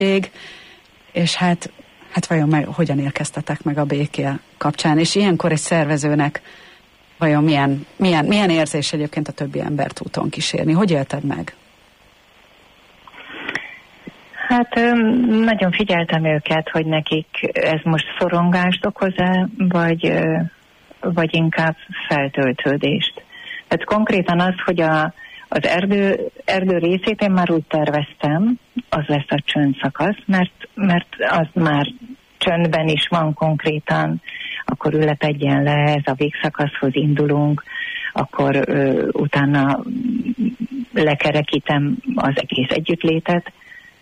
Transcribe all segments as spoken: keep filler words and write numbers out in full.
és hát, hát vajon meg, hogyan érkeztetek meg a béke kapcsán, és ilyenkor egy szervezőnek vajon milyen, milyen, milyen érzés egyébként a többi embert úton kísérni? Hogy élted meg? Hát nagyon figyeltem őket, hogy nekik ez most szorongást okoz-e, vagy, vagy inkább feltöltődést. Tehát konkrétan az, hogy a, az erdő, erdő részét én már úgy terveztem, az lesz a csöndszakasz, mert, mert az már csöndben is van konkrétan, akkor ülepedjen le, ez a végszakaszhoz indulunk, akkor ö, utána lekerekítem az egész együttlétet.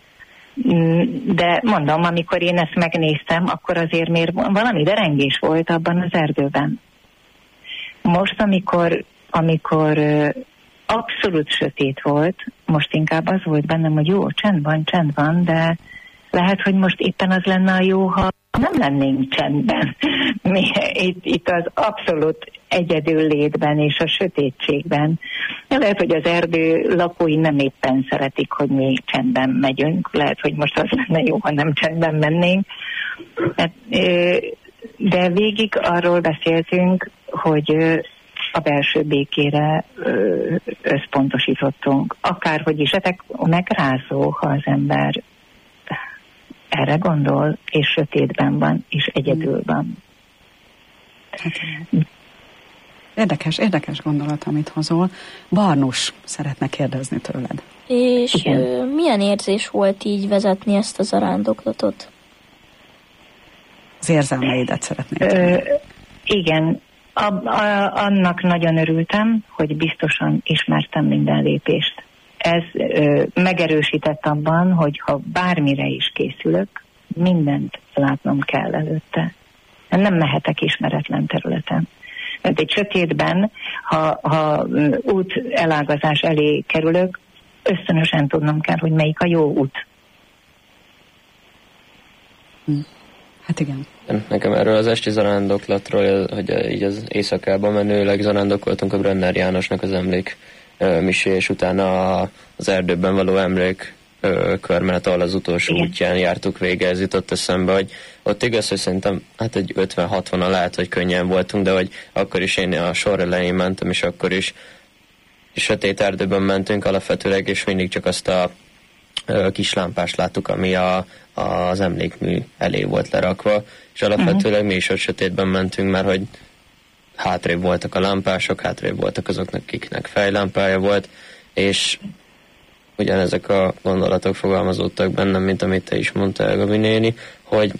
De mondom, amikor én ezt megnéztem, akkor azért még valami derengés volt abban az erdőben. Most, amikor, amikor abszolút sötét volt, most inkább az volt bennem, hogy jó, csend van, csend van, de lehet, hogy most éppen az lenne a jó, ha nem lennénk csendben. Mi, itt, itt az abszolút egyedül létben és a sötétségben. Lehet, hogy az erdő lakói nem éppen szeretik, hogy mi csendben megyünk. Lehet, hogy most az lenne jó, ha nem csendben mennénk. De végig arról beszéltünk, hogy a belső békére összpontosítottunk. Akárhogy is, ezek megrázó, ha az ember erre gondol, és sötétben van, és egyedül van. Érdekes, érdekes gondolat, amit hozol. Barnus szeretne kérdezni tőled. És Igen. milyen érzés volt így vezetni ezt a zarándoklatot? Az érzelmeidet szeretném tudni. Igen, a, a, annak nagyon örültem, hogy biztosan ismertem minden lépést. Ez ö, megerősített abban, hogy ha bármire is készülök, mindent látnom kell előtte. Nem mehetek ismeretlen területen. Mert egy sötétben, ha, ha út elágazás elé kerülök, ösztönösen tudnom kell, hogy melyik a jó út. Hm. Hát igen. Nekem erről az esti zarándoklatról, hogy így az éjszakában menőleg zarándokoltunk a Brenner Jánosnak az emlék misé, és utána az erdőben való emlék körmenet, ahol az utolsó Igen. útján jártuk vége, ez jutott eszembe, hogy ott igaz, hogy szerintem hát egy ötven-hatvanan lehet, hogy könnyen voltunk, de hogy akkor is én a sor elején mentem, és akkor is sötét erdőben mentünk alapvetőleg, és mindig csak azt a kis lámpást láttuk, ami a, az emlékmű elé volt lerakva, és alapvetőleg uh-huh. mi is ott sötétben mentünk, mert hogy hátrébb voltak a lámpások, hátrébb voltak azoknak, akiknek fejlámpája volt, és ugyanezek a gondolatok fogalmazódtak bennem, mint amit te is mondtál, Gabi néni, hogy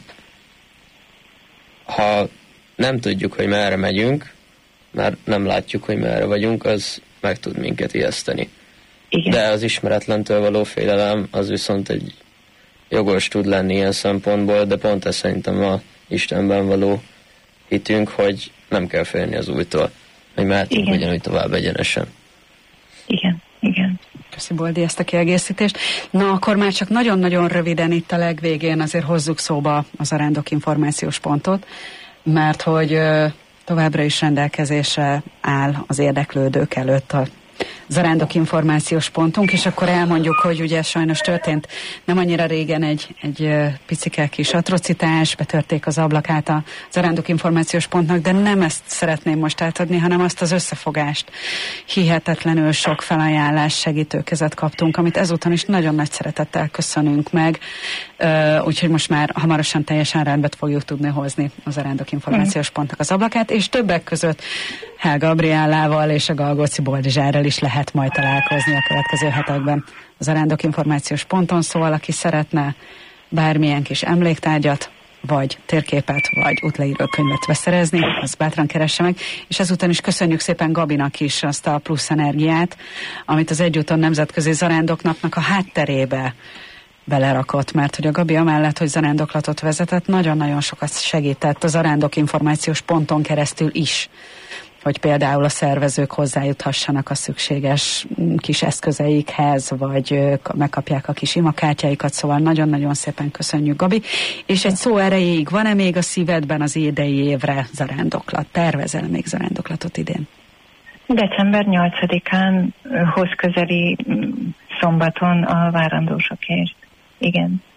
ha nem tudjuk, hogy merre megyünk, mert nem látjuk, hogy merre vagyunk, az meg tud minket ijeszteni. Igen. De az ismeretlentől való félelem, az viszont egy jogos tud lenni ilyen szempontból, de pont ez szerintem a Istenben való hitünk, hogy nem kell félni az újtól, hogy mehetünk ugyanúgy tovább egyenesen. Igen, igen. Köszi, Boldi, ezt a kiegészítést. Na, akkor már csak nagyon-nagyon röviden itt a legvégén azért hozzuk szóba az Zarándok információs pontot, mert hogy ö, továbbra is rendelkezésre áll az érdeklődők előtt a Zarándok információs pontunk, és akkor elmondjuk, hogy ugye sajnos történt nem annyira régen egy, egy picike kis atrocitás, betörték az ablakát a Zarándok információs pontnak, de nem ezt szeretném most átadni, hanem azt az összefogást. Hihetetlenül sok felajánlás, segítőkezet kaptunk, amit ezúton is nagyon nagy szeretettel köszönünk meg, úgyhogy most már hamarosan teljesen rendbe fogjuk tudni hozni a Zarándok információs pontnak az ablakát, és többek között Hell Gabriellával és a Galgóci Boldizsárral is lehet majd találkozni a következő hetekben az Zarándok információs ponton, szóval aki szeretne bármilyen kis emléktárgyat, vagy térképet, vagy útleíró könyvet beszerezni, az bátran keresse meg, és ezután is köszönjük szépen Gabinak is azt a plusz energiát, amit az Egyúton Nemzetközi Zarándoknapnak a hátterébe belerakott, mert hogy a Gabi amellett, hogy zarándoklatot vezetett, nagyon-nagyon sokat segített a Zarándok információs ponton keresztül is, hogy például a szervezők hozzájuthassanak a szükséges kis eszközeikhez, vagy megkapják a kis imakártyáikat, szóval nagyon-nagyon szépen köszönjük, Gabi. És egy szó erejéig, van-e még a szívedben az idei évre zarándoklat? Tervezel még zarándoklatot idén? december nyolcadikán hoz közeli szombaton a várandósokért. Igen.